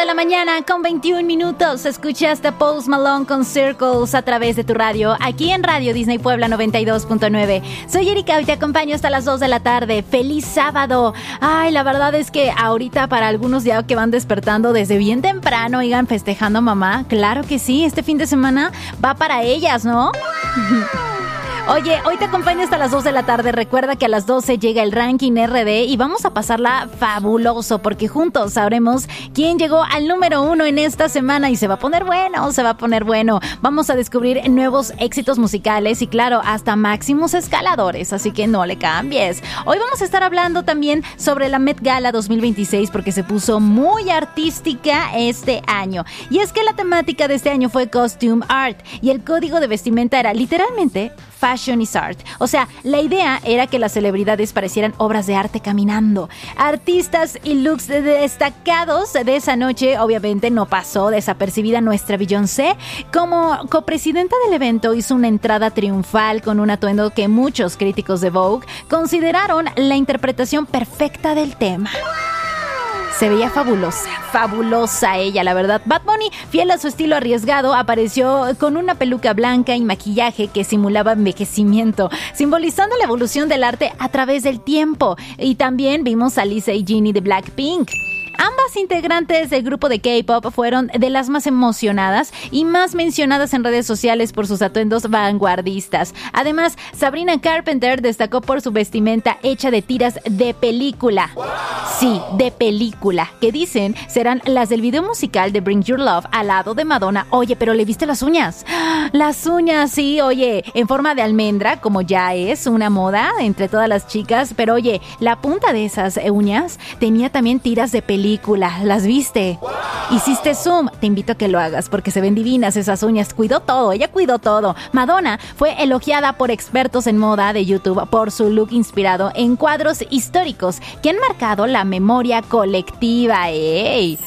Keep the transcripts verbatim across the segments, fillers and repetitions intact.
la mañana con veintiún minutos. Escuchaste a Post Malone con Circles a través de tu radio, aquí en Radio Disney Puebla noventa y dos punto nueve. Soy Erika y te acompaño hasta las dos de la tarde. ¡Feliz sábado! Ay, la verdad es que ahorita para algunos ya que van despertando desde bien temprano, oigan, festejando a mamá. Claro que sí, este fin de semana va para ellas, ¿no? Oye, hoy te acompaño hasta las dos de la tarde. Recuerda que a las doce llega el ranking R D y vamos a pasarla fabuloso porque juntos sabremos quién llegó al número uno en esta semana y se va a poner bueno, se va a poner bueno. Vamos a descubrir nuevos éxitos musicales y claro, hasta máximos escaladores, así que no le cambies. Hoy vamos a estar hablando también sobre la Met Gala dos mil veintiséis porque se puso muy artística este año. Y es que la temática de este año fue Costume Art y el código de vestimenta era literalmente Fashion is Art. O sea, la idea era que las celebridades parecieran obras de arte caminando. Artistas y looks destacados de esa noche, obviamente no pasó desapercibida nuestra Beyoncé. Como copresidenta del evento hizo una entrada triunfal con un atuendo que muchos críticos de Vogue consideraron la interpretación perfecta del tema. Se veía fabulosa, fabulosa ella, la verdad. Bad Bunny, fiel a su estilo arriesgado, apareció con una peluca blanca y maquillaje que simulaba envejecimiento, simbolizando la evolución del arte a través del tiempo. Y también vimos a Lisa y Ginny de Blackpink. Ambas integrantes del grupo de K-pop fueron de las más emocionadas y más mencionadas en redes sociales por sus atuendos vanguardistas. Además, Sabrina Carpenter destacó por su vestimenta hecha de tiras de película. Sí, de película, que dicen serán las del video musical de Bring Your Love al lado de Madonna. Oye, pero ¿le viste las uñas? Las uñas, sí, oye, en forma de almendra, como ya es una moda entre todas las chicas. Pero oye, la punta de esas uñas tenía también tiras de película. ¿Las viste? Wow. Hiciste zoom, te invito a que lo hagas porque se ven divinas esas uñas. Cuidó todo, ella cuidó todo. Madonna fue elogiada por expertos en moda de YouTube por su look inspirado en cuadros históricos que han marcado la memoria colectiva. ¡Ey!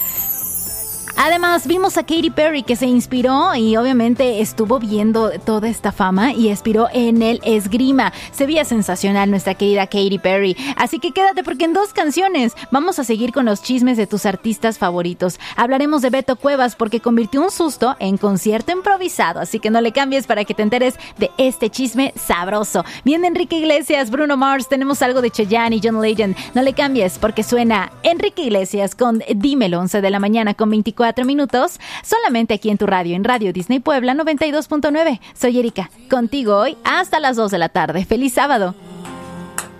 Además, vimos a Katy Perry que se inspiró y obviamente estuvo viendo toda esta fama y inspiró en el esgrima. Se veía sensacional nuestra querida Katy Perry. Así que quédate porque en dos canciones vamos a seguir con los chismes de tus artistas favoritos. Hablaremos de Beto Cuevas porque convirtió un susto en concierto improvisado. Así que no le cambies para que te enteres de este chisme sabroso. Viene Enrique Iglesias, Bruno Mars, tenemos algo de Chayanne y John Legend. No le cambies porque suena Enrique Iglesias con Dímelo, once de la mañana con veinticuatro minutos, solamente aquí en tu radio, en Radio Disney Puebla noventa y dos punto nueve. Soy Erika, contigo hoy hasta las dos de la tarde. ¡Feliz sábado!